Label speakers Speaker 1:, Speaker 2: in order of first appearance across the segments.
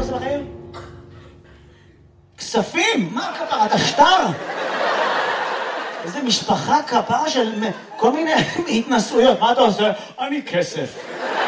Speaker 1: עושה בחיים? כספים? מה כפרה? אתה שטר? איזה משפחה כפרה של כל מיני התנסויות. מה אתה עושה? אני כסף.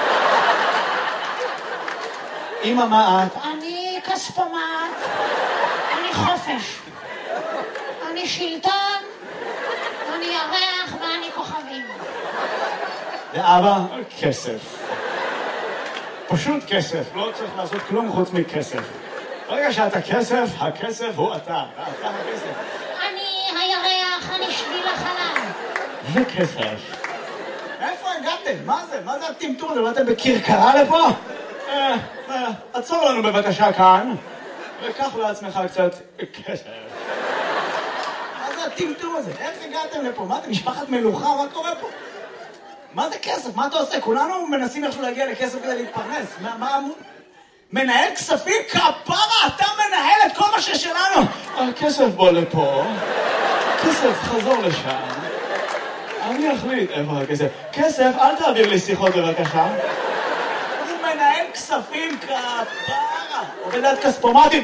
Speaker 1: אמא, מה את?
Speaker 2: אני כספומט, אני חופש, אני שלטון, אני ירח ואני כוכבים.
Speaker 1: ואבא? כסף. פשוט כסף, לא צריך לעשות כלום חוץ מכסף. ברגע שאתה כסף, הכסף הוא אתה הכסף.
Speaker 2: אני הירח, אני שביל החלל.
Speaker 1: זה כסף. איפה הגעתם? מה זה? מה זה הטמטום הזה? באתם בכרכרה לפה? עצור לנו בבקשה כאן, וקח לעצמך קצת כסף. מה זה הטמטום הזה? איך הגעתם לפה? מה אתם, משפחת מלוכה? מה קורה פה? מה זה כסף? מה אתה עושה? כולנו מנסים איכשהו להגיע לכסף כדי להתפרנס. מה אמור? מנהל כספים? כפרה, אתה מנהל את כל מה ששלנו. הכסף בוא לפה, כסף חזור לשם. אני אחליט איפה הכסף. כסף, אל תעביר לי שיחות בבקשה. הוא מנהל כספים, כפרה. עובד עד כספומטים.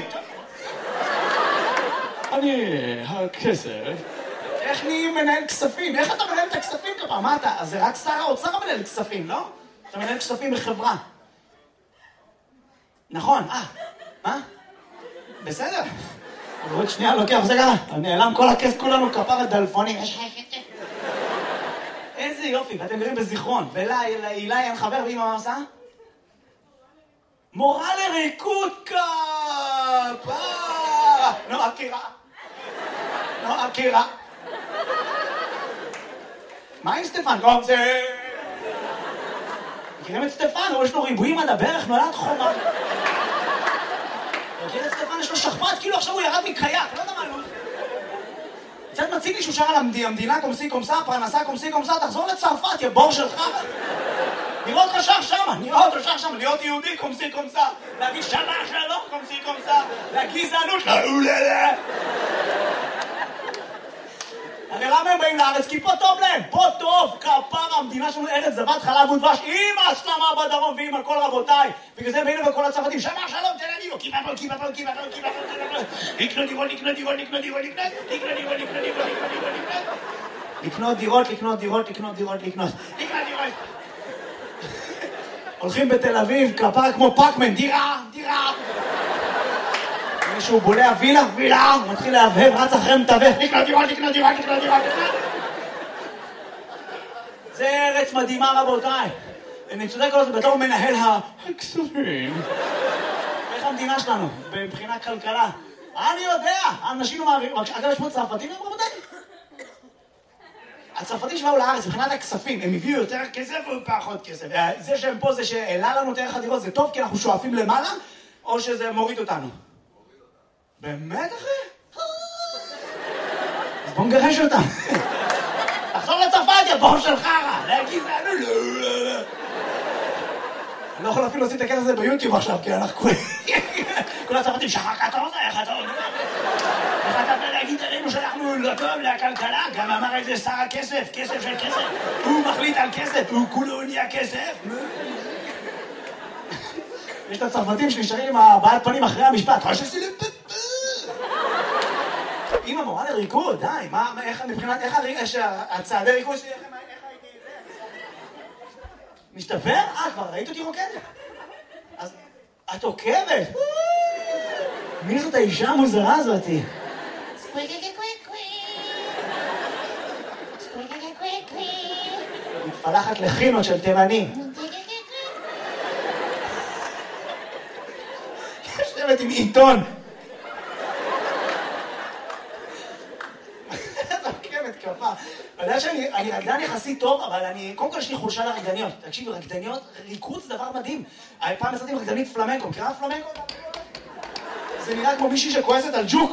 Speaker 1: אני הכסף. איך נהיים מנהל כספים? איך אתה מנהל את הכספים כפרה? מה אתה? אז זה רק שר האוצר המנהל כספים, לא? אתה מנהל כספים בחברה. נכון, מה? בסדר. אבל עוד שנייה לוקח, זה ככה, נעלם כל הכסף, כולנו כפרה דלפונים. איזה יופי, ואתם גרים בזיכרון. ולהילה אין חבר, ואמא מה עושה? מורה לריקוד כפרה. נועה קירה. מה עם סטפן? לא, זה... מכירים את סטפן? יש לו ריבועים עד הברך, נולד חומה. מכיר את סטפן? יש לו שכפ"ץ, כאילו עכשיו הוא ירד מקייק, לא יודע מה, לא... קצת מציג לי שהוא שר על המדינה קומסי קומסה, פרנסה קומסי קומסה, תחזור לצרפת, יא בור שלך. נראה אותך שר שמה, להיות יהודי קומסי קומסה, להגיד שמה שלום קומסי קומסה, לגזענות, לאוללה. הרי למה הם באים לארץ? כי פה טוב להם, פה טוב, כפרה, המדינה שלנו ארץ זבת חלב ודבש, עם ההסלמה בדרום ועם הכל רבותיי. בגלל זה באים וכל הצרפתים, שמה שלום, תל אביב, לקנות דירות. הולכים בתל אביב, כפרה כמו פאקמן, דירה. מישהו בולע וילה, הוא מתחיל להבהב, רץ אחרי מתווך, לקנות דירות. זה ארץ מדהימה רבותיי. אני צודק כל זה, בתור מנהל הכספים. איך המדינה שלנו, מבחינת כלכלה? אני יודע, אנשים לא מעבירים, אגב יש פה צרפתים רבותיי? הצרפתים שבאו לארץ, מבחינת הכספים, הם הביאו יותר כסף או פחות כסף? זה שהם פה, זה שהעלה לנו את ערך הדירות, זה טוב כי אנחנו שואפים למעלה, או שזה מוריד אותנו? באמת אחי? אז בוא נגרש אותם. תחזור לצרפת, יא בור של חרא. להגיד זה, לא. אני לא יכול אפילו לשים את הכסף הזה ביוטיוב עכשיו, כי אנחנו כל הצרפתים, שחקת אותה, איך אתה אומר? איך אתה בא להגיד עלינו שאנחנו לא טוב לכלכלה? גם אמר איזה שר הכסף, כסף של כסף. הוא מחליט על כסף, הוא כולו נהיה כסף. יש את הצרפתים שנשארים עם הבעלת פנים אחרי המשפט. אמא מורה לריקוד, די, איך מבחינת, איך הצעדי ריקוד שלי, איך הייתי משתפר? כבר ראית אותי רוקדת? אז את עוקבת? מי זאת האישה המוזרה הזאתי? מתפלחת לחינות של תימנים. יושבת עם עיתון. אתה יודע שאני רקדן יחסית טוב, אבל קודם כל יש לי חולשה לרקדניות. תקשיבו, רקדניות, ריקוד זה דבר מדהים. פעם יצאתי עם רקדנית פלמנקו, מכירה פלמנקו? זה נראה כמו מישהי שכועסת על ג'וק.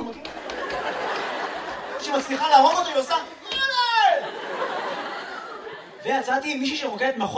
Speaker 1: שמצליחה להרוג אותו, היא עושה... ויצאתי עם מישהי שרוקדת